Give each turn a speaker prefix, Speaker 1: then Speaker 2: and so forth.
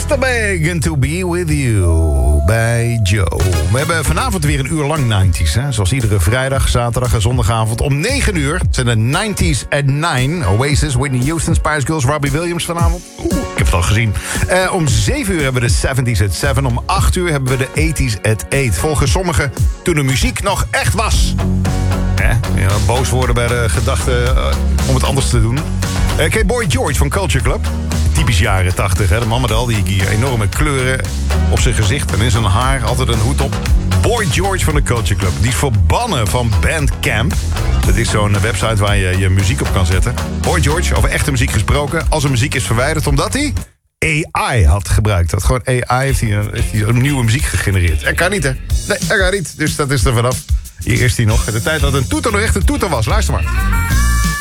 Speaker 1: Mr. Big and To Be With You bij Joe. We hebben vanavond weer een uur lang 90s. Hè? Zoals iedere vrijdag, zaterdag en zondagavond om 9 uur. Het zijn de 90s at 9. Oasis, Whitney Houston, Spice Girls, Robbie Williams vanavond. Ik heb het al gezien. Om 7 uur hebben we de 70s at 7. Om 8 uur hebben we de 80s at 8. Volgens sommigen toen de muziek nog echt was. Ja, boos worden bij de gedachte om het anders te doen. Kijk, Boy George van Culture Club. Typisch jaren 80, hè? De man met al die enorme kleuren op zijn gezicht en in zijn haar. Altijd een hoed op. Boy George van de Culture Club. Die is verbannen van Bandcamp. Dat is zo'n website waar je je muziek op kan zetten. Boy George, over echte muziek gesproken. Als er muziek is verwijderd omdat hij AI had gebruikt. Dat gewoon AI heeft hij een nieuwe muziek gegenereerd. Dat kan niet, hè? Nee, dat kan niet. Dus dat is er vanaf. Hier is hij nog. De tijd dat een toeter nog echt een toeter was. Luister maar.